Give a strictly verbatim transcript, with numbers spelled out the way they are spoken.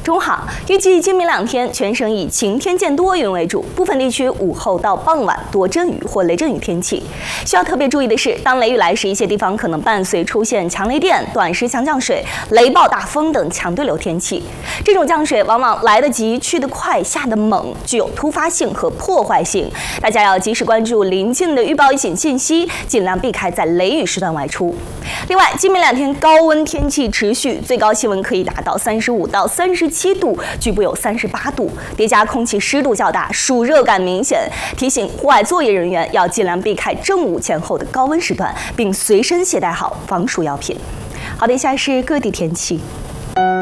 中午好，预计今明两天全省以晴天见多云为主，部分地区午后到傍晚多阵雨或雷阵雨天气。需要特别注意的是，当雷雨来时，一些地方可能伴随出现强雷电、短时强降水、雷暴大风等强对流天气。这种降水往往来得急、去得快、下得猛，具有突发性和破坏性。大家要及时关注临近的预报预警信息，尽量避开在雷雨时段外出。另外，今明两天高温天气持续，最高气温可以达到三十五到三十七度，局部有三十八度，叠加空气湿度较大，暑热感明显。提醒户外作业人员要尽量避开正午前后的高温时段，并随身携带好防暑药品。好的，以下是各地天气。